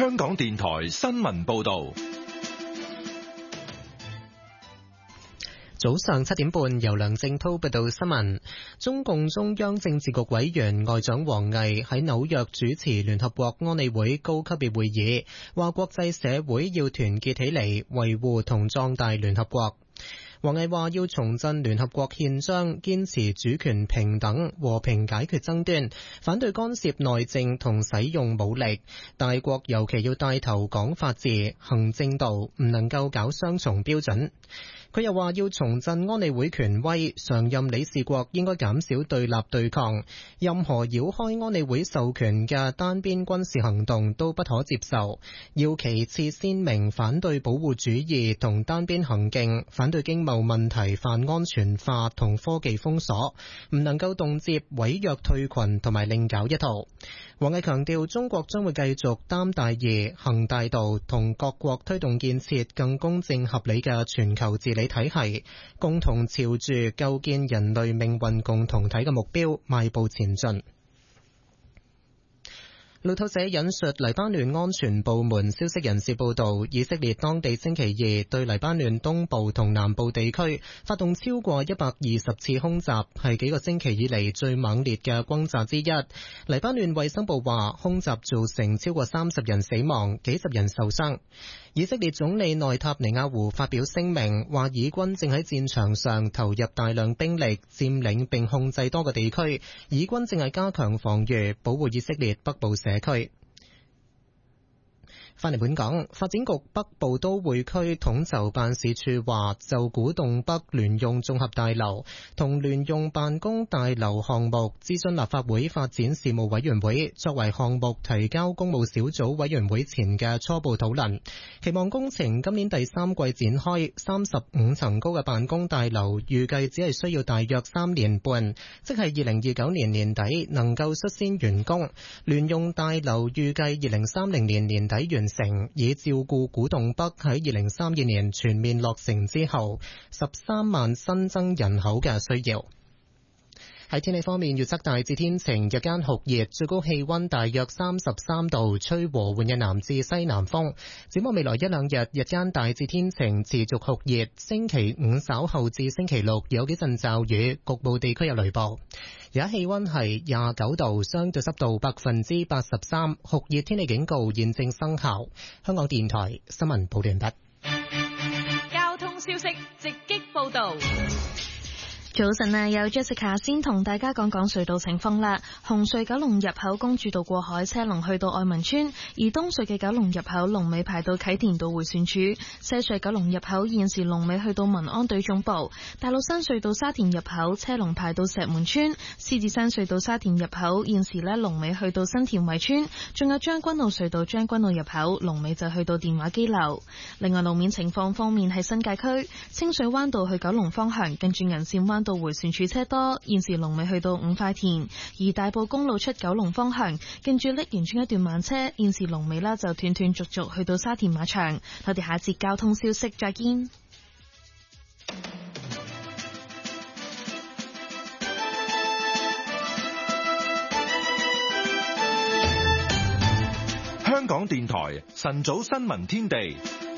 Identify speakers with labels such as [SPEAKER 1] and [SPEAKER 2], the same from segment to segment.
[SPEAKER 1] 香港電台新聞報道。
[SPEAKER 2] 早上7點半，由梁正滔報道新聞。中共中央政治局委員外長王毅喺紐約主持聯合國安理會高級別會議，話國際社會要團結起嚟，維護同壯大聯合國。王毅話要重振聯合國憲章，堅持主權平等、和平解決爭端，反對干涉內政同使用武力。大國尤其要帶頭講法治、行正道，唔能夠搞雙重標準。佢又話要重振安理會權威，常任理事國應該減少對立對抗，任何繞開安理會授權嘅單邊軍事行動都不可接受。要旗幟鮮明反對保護主義同單邊行徑，反對經貿問題泛安全化同科技封鎖，唔能夠動輒毀約退群同埋另搞一套。王毅強調，中國將會繼續擔大義、行大道，同各國推動建設更公正合理嘅全球治理體系，共同朝住構建人類命運共同體嘅目標邁步前進。路透社引述黎巴嫩安全部門消息人士報道，以色列當地星期二對黎巴嫩東部同南部地區發動超過120次空襲，係幾個星期以嚟最猛烈嘅轟炸之一。黎巴嫩衛生部話，空襲造成超過30人死亡，幾十人受傷。以色列總理內塔尼亞胡發表聲明，話以軍正喺戰場上投入大量兵力，佔領並控制多個地區，以軍正係加強防禦，保護以色列北部社區。翻嚟本港，發展局北部都會區統籌辦事處話，就古洞北聯用綜合大樓同聯用辦公大樓項目諮詢立法會發展事務委員會，作為項目提交公務小組委員會前嘅初步討論，期望工程今年第3季展開。35層高嘅辦公大樓預計只係需要大約3年半，即係2029年年底能夠率先完工。聯用大樓預計2030年年底完成，以照顧古洞北喺2032年全面落成之後13萬新增人口嘅需要。喺天氣方面，預測大致天晴，日間酷熱，最高氣溫大約33度，吹和緩嘅南至西南風。展望未來一兩日，日間大致天晴，持續酷熱。星期五稍後至星期六有幾陣驟雨，局部地區有雷暴。而家氣溫係29度，相對濕度83%，酷熱天氣警告現正生效。香港電台新聞報道完畢。
[SPEAKER 3] 交通消息直擊報道。
[SPEAKER 4] 早晨啊，有 Jessica 先同大家講隧道情況啦。紅隧九龍入口公主道過海車龍去到愛民村，而東隧嘅九龍入口龍尾排到啟田道迴旋處。西隧九龍入口現時龍尾去到民安隊總部。大老山隧道沙田入口車龍排到石門村。獅子山隧道沙田入口現時呢龍尾去到新田圍村。仲有將軍澳隧道將軍澳入口龍尾就去到電話機樓。另外路面情況方面，喺新界區清水灣道去九龍方向近住銀線灣到迴旋處車多，現時龍尾去到五塊田；而大埔公路出九龍方向，近住瀝源村一段慢車，現時龍尾啦就斷斷續續去到沙田馬場。我哋下一節交通消息再見。
[SPEAKER 1] 香港電台晨早新聞天地。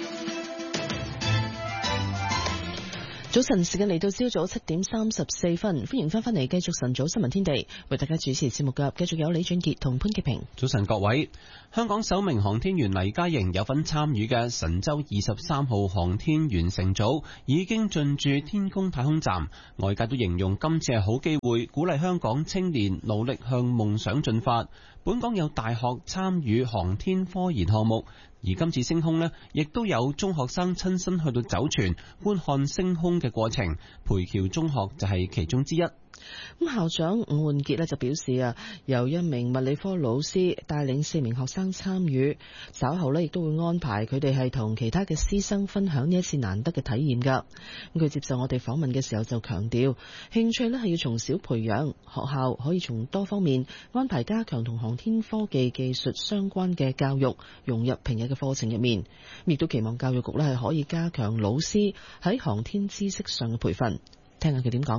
[SPEAKER 5] 早晨時間嚟到朝早7點34分，歡迎翻嚟繼續晨早新聞天地，為大家主持節目嘅繼續有李俊傑同潘潔平。
[SPEAKER 6] 早晨各位，香港首名航天員黎嘉瑩有份參與嘅神舟23號航天員乘組已經進駐天宮太空站，外界都形容今次係好機會，鼓勵香港青年努力向夢想進發。本港有大學參與航天科研項目，而今次升空呢，亦都有中學生親身去到酒泉觀看升空嘅過程，培僑中學就係其中之一。
[SPEAKER 5] 咁校長伍煥傑就表示啊，由一名物理科老師帶領4名學生參與，稍後亦都會安排佢哋係同其他嘅師生分享呢一次難得嘅體驗噶。咁佢接受我哋訪問嘅時候就強調，興趣係要從小培養，學校可以從多方面安排加強同航天科技技術相關嘅教育，融入平日嘅課程入面。亦都期望教育局係可以加強老師喺航天知識上嘅培訓。聽下佢點講。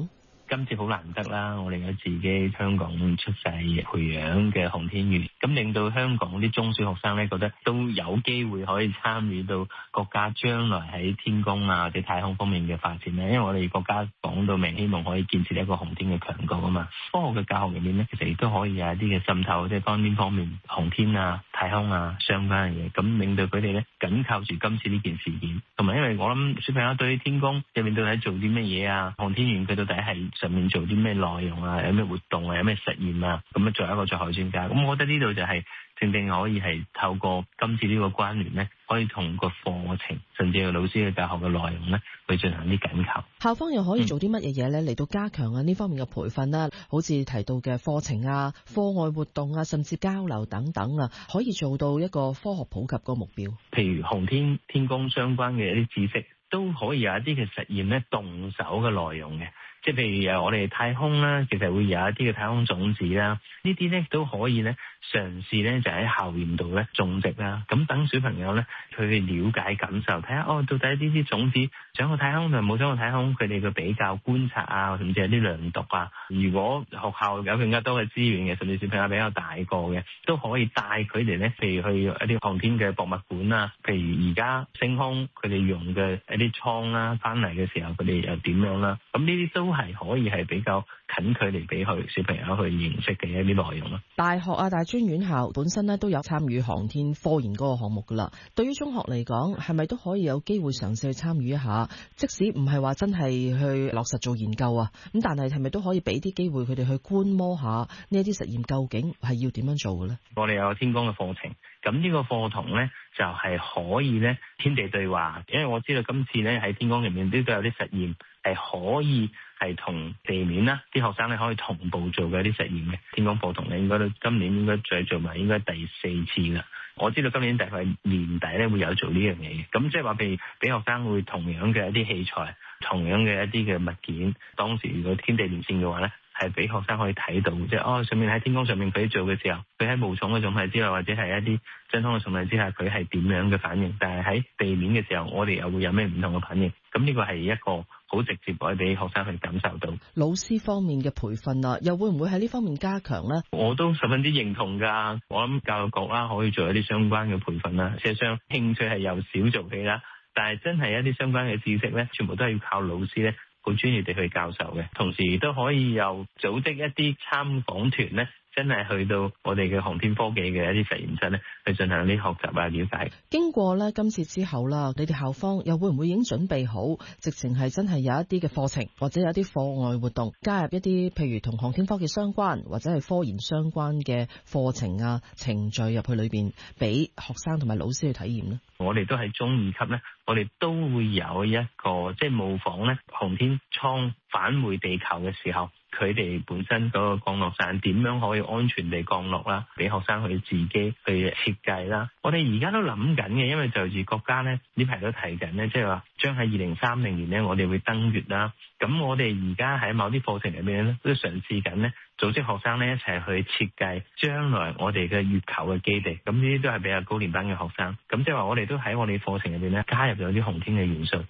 [SPEAKER 7] 今次好難得啦，我哋有自己香港出世培養嘅航天員，咁令到香港啲中小學生咧覺得都有機會可以參與到國家將來喺天宮啊或者太空方面嘅發展咧。因為我哋國家講到明，希望可以建設一個航天嘅強國啊嘛。科學嘅教學入面咧，其實亦都可以有一啲嘅滲透，即係當呢方面航天啊、太空啊相關嘅嘢，咁令到佢哋咧緊靠住今次呢件事件。同埋因為我諗小朋友對於天宮入面到底做啲乜嘢啊，航天員佢到底係上面做啲咩內容啊，有咩活動啊，有咩實驗啊，咁啊作為一個在學專家，咁我覺得呢度就係正正可以係透過今次呢個關聯呢，可以同個課程甚至係老師嘅教學嘅內容呢，去進行啲緊扣。
[SPEAKER 5] 校方又可以做啲乜嘢嘢呢？嚟到加強啊呢方面嘅培訓啦，好似提到嘅課程啊、課外活動啊，甚至交流等等啊，可以做到一個科學普及個目標。
[SPEAKER 7] 譬如航天天宮相關嘅一啲知識，都可以有一啲嘅實驗呢，動手嘅內容嘅。即係譬如我哋太空啦，其實會有一啲嘅太空種子啦，呢啲咧都可以咧嘗試咧就喺校園度咧種植啦。咁等小朋友咧佢去了解感受，睇下到底呢啲種子上過太空定冇上過太空，佢哋嘅比較觀察啊，甚至係啲量度啊。如果學校有更加多嘅資源嘅，甚至小朋友比較大個嘅，都可以帶佢哋咧，譬如去一啲航天嘅博物館啊，譬如而家升空佢哋用嘅一啲艙啦，翻嚟嘅時候佢哋又點樣啦？咁呢啲都係可以係比較近距離俾佢小朋友去認識嘅一啲內容咯。
[SPEAKER 5] 大學啊、大專院校本身咧都有參與航天科研嗰個項目噶啦。對於中學嚟講，係咪都可以有機會嘗試去參與一下？即使唔係話真係去落實做研究啊，咁但係係咪都可以俾啲機會佢哋去觀摩下呢一啲實驗究竟係要點樣做嘅咧？
[SPEAKER 7] 我哋有天宮嘅課程，咁呢個課堂咧就係可以咧天地對話，因為我知道今次咧喺天宮入面都有啲實驗係可以係同地面啦，啲學生咧可以同步做嘅一啲實驗嘅。天宮課堂咧應該都今年應該再做埋應該第4次啦。我知道今年大概年底咧會有做呢樣嘢嘅，咁即係話譬如俾學生會同樣嘅一啲器材，同樣嘅一啲嘅物件，當時如果天地連線嘅話咧，係俾學生可以睇到，即係上面喺天宮上面佢做嘅時候，佢喺無重嘅狀態之下，或者係一啲真空嘅狀態之下，佢係點樣嘅反應？但係喺地面嘅時候，我哋又會有咩唔同嘅反應？咁呢個係一個好直接可以俾學生去感受到。
[SPEAKER 5] 老師方面嘅培訓啊，又會唔會喺呢方面加強呢？
[SPEAKER 7] 我都十分之認同㗎。我諗教育局啦，可以做一啲相關嘅培訓啦。事實上，興趣係由小做起啦，但係真係一啲相關嘅知識咧，全部都係要靠老師咧，好專業地去教授嘅。同時都可以又組織一啲參訪團咧，真係去到我哋嘅航天科技嘅一啲實驗室咧，去進行啲學習啊、了解。
[SPEAKER 5] 經過咧今次之後啦，你哋校方又會唔會已經準備好，直情係真係有一啲嘅課程或者有一啲課外活動，加入一啲譬如同航天科技相關或者係科研相關嘅課程啊、程序入去裏邊，俾學生同埋老師去體驗呢？
[SPEAKER 7] 我哋都係中2級咧，我哋都會有一個即係模仿咧航天艙返回地球嘅時候，佢哋本身嗰個降落傘點樣可以安全地降落啦，俾學生去自己去設計啦。我哋而家都諗緊嘅，因為就住國家咧呢排都提緊咧，即係話將喺2030年咧，我哋會登月啦。咁我哋而家喺某啲課程入面咧，都嘗試緊咧，組織學生咧一齊去設計將來我哋嘅月球嘅基地。咁呢啲都係比較高年班嘅學生。咁即係話我哋都喺我哋課程入邊咧加入咗啲航天嘅元素。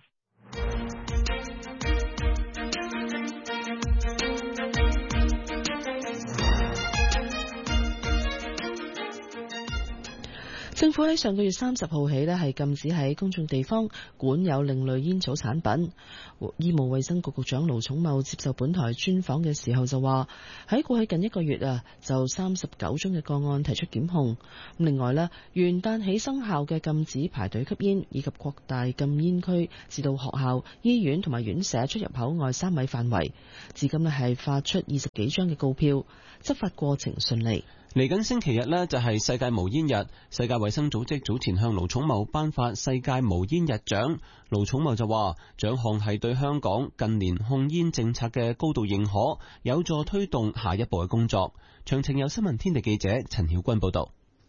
[SPEAKER 5] 政府喺上個月30號起呢，係禁止喺公眾地方管有另類煙草產品。醫務衛生局局長盧寵茂接受本台專訪嘅時候就話，喺過去近1個月啊，就39宗嘅個案提出檢控。另外呢，元旦起生效嘅禁止排隊吸煙，以及擴大禁煙區至到學校、醫院同埋院舍出入口外3米範圍，至今呢係發出20幾張嘅告票，執法過程順利。
[SPEAKER 6] 嚟緊星期日呢，就係世界無煙日，世界衛生組織早前向盧寵茂頒發世界無煙日獎。盧寵茂就話，獎項係對香港近年控煙政策嘅高度認可，有助推動下一步嘅工作。詳情有新聞天地記者陳曉君報道。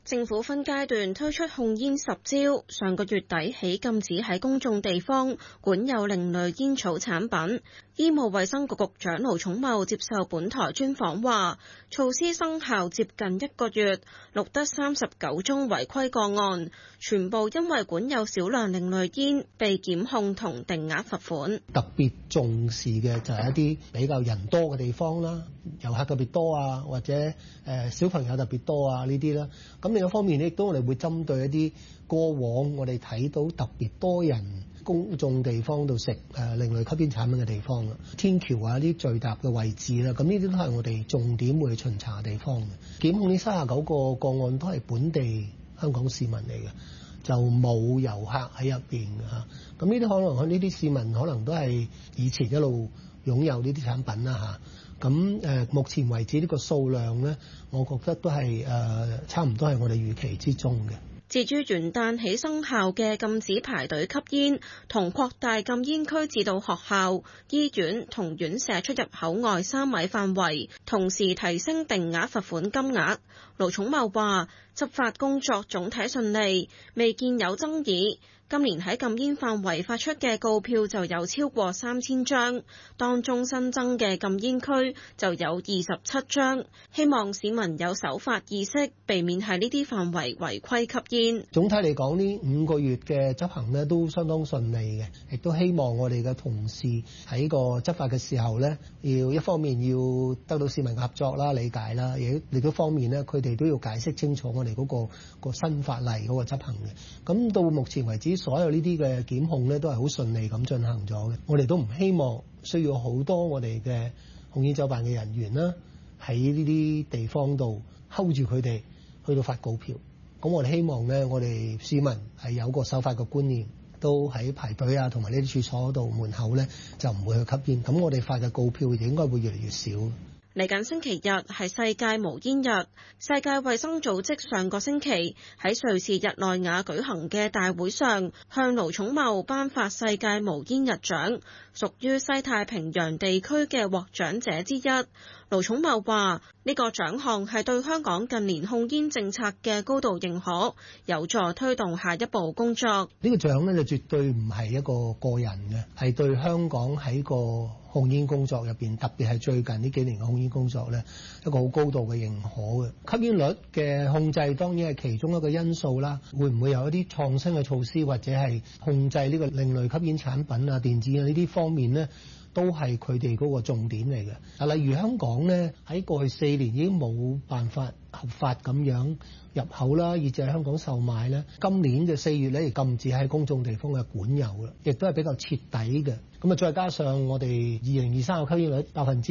[SPEAKER 8] 政府分階段推出控煙10招，上個月底起禁止喺公眾地方管有另類煙草產品。醫務衛生局局長盧寵茂接受本台專訪話，措施生效接近1個月，錄得39宗違規個案，全部因為管有少量另類煙被檢控同定額罰款。
[SPEAKER 9] 特別重視嘅就係一啲比較人多嘅地方啦，遊客特別多啊，或者小朋友特別多啊呢啲啦。咁另一方面亦都我哋會針對一啲過往我哋睇到特別多人公眾地方度食另類吸煙產品嘅地方啦，天橋啊啲聚集嘅位置啦，咁呢啲都係我哋重點會巡查嘅地方嘅。檢控呢39個個案都係本地香港市民嚟嘅，就冇遊客喺入邊嘅嚇。咁呢啲可能呢啲市民可能都係以前一路擁有呢啲產品啦嚇。咁目前為止呢個數量咧，我覺得都係差唔多係我哋預期之中嘅。
[SPEAKER 8] 至於元旦起生效嘅禁止排隊吸煙同擴大禁煙區至到學校、醫院同院舍出入口外3米範圍，同時提升定額罰款金額。盧寵茂話：執法工作總體順利，未見有爭議。今年喺禁煙範圍發出嘅告票就有超過3000張，當中新增嘅禁煙區就有27張。希望市民有守法意識，避免喺呢啲範圍違規吸煙。
[SPEAKER 9] 總體嚟講，呢5個月嘅執行呢都相當順利嘅，亦都希望我哋嘅同事喺個執法嘅時候呢，要一方面要得到市民嘅合作啦、理解啦，亦另一方面呢，佢哋都要解釋清楚我哋嗰個新法例嗰個執行嘅。咁到目前為止，所有呢啲嘅檢控咧都係好順利咁進行咗嘅，我哋都唔希望需要好多我哋嘅控煙酒辦嘅人員啦，喺呢啲地方度 hold 住佢哋去到發告票。咁我哋希望咧，我哋市民係有個守法嘅觀念，都喺排隊啊同埋呢啲處所度門口咧就唔會去吸煙。咁我哋發嘅告票應該會越嚟越少。
[SPEAKER 8] 嚟緊星期日係世界無煙日，世界衛生組織上個星期喺瑞士日內瓦舉行嘅大會上，向盧寵茂頒發世界無煙日獎，屬於西太平洋地區嘅獲獎者之一。盧寵茂話：呢個獎項係對香港近年控煙政策嘅高度認可，有助推動下一步工作。
[SPEAKER 9] 呢個獎呢，就絕對唔係一個人嘅，係對香港喺個控煙工作入邊，特別係最近呢幾年嘅控煙工作呢，一個好高度嘅認可嘅。吸煙率嘅控制當然係其中一個因素啦。會唔會有一啲創新嘅措施，或者係控制呢個另類吸煙產品啊、電子啊呢啲方面呢？都係佢哋嗰個重點嚟嘅。啊，例如香港呢，喺過去4年已經冇辦法合法咁樣入口啦，以至喺香港售賣咧。今年嘅4月咧，亦禁止喺公眾地方嘅管有啦，亦都係比較徹底嘅。咁啊，再加上我哋2023嘅吸煙率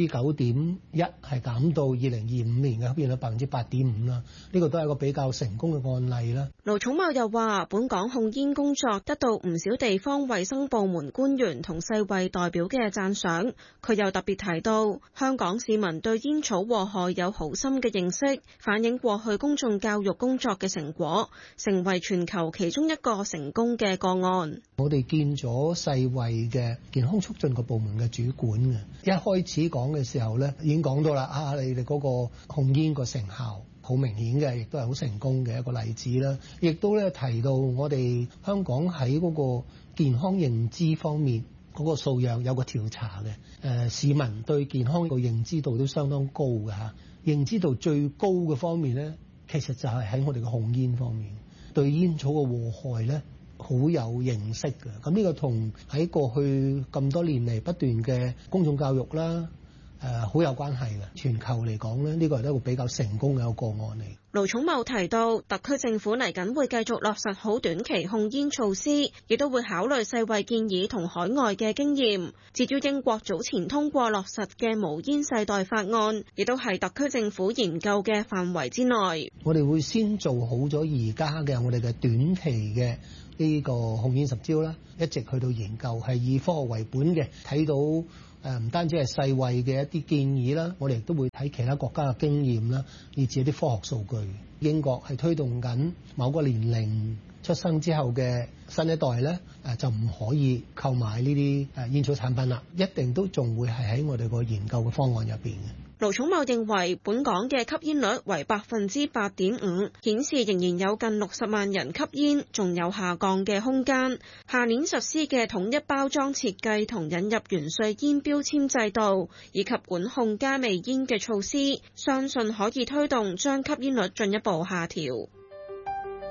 [SPEAKER 9] 9.1%係減到2025年嘅吸煙率8.5%啦，呢個都係一個比較成功嘅案例啦。
[SPEAKER 8] 盧寵茂又話：本港控煙工作得到唔少地方衛生部門官員同世衛代表嘅讚賞。佢又特別提到，香港市民對煙草禍害有好深嘅認識，反映過去公眾教育工作嘅成果，成為全球其中一個成功嘅個案。
[SPEAKER 9] 我哋見咗世衛嘅健康促進個部門嘅主管嘅，一開始講嘅時候呢，已經講到啦，你哋嗰個控煙個成效好明顯嘅，亦都係好成功嘅一個例子啦。亦都咧提到我哋香港喺嗰個健康認知方面嗰個素養有個調查嘅，市民對健康個認知度都相當高嘅嚇。認知度最高嘅方面呢，其實就係喺我哋嘅控煙方面，對煙草嘅禍害呢，好有認識嘅。咁呢個同喺過去咁多年嚟不斷嘅公眾教育啦，好有關係嘅。全球嚟講呢，呢個係一個比較成功嘅一個個案嚟。
[SPEAKER 8] 盧寵茂提到，特區政府嚟緊會繼續落實好短期控煙措施，亦都會考慮世衛建議同海外嘅經驗。至於英國早前通過落實嘅無煙世代法案，亦都係特區政府研究嘅範圍之內。
[SPEAKER 9] 我哋會先做好咗而家嘅我哋嘅短期嘅呢個控煙10招啦，一直去到研究，係以科學為本嘅，睇到唔單止係世衛嘅一啲建議啦，我哋亦都會睇其他國家嘅經驗啦，以至一啲科學數據。英國係推動緊某個年齡出生之後嘅新一代咧，就唔可以購買呢啲煙草產品啦，一定都仲會係喺我哋個研究嘅方案入邊嘅。
[SPEAKER 8] 盧寵茂認為本港嘅吸煙率為8.5%，顯示仍然有近60萬人吸煙，仲有下降嘅空間。下年實施嘅統一包裝設計同引入圓錐煙標籤制度，以及管控加味煙嘅措施，相信可以推動將吸煙率進一步下調。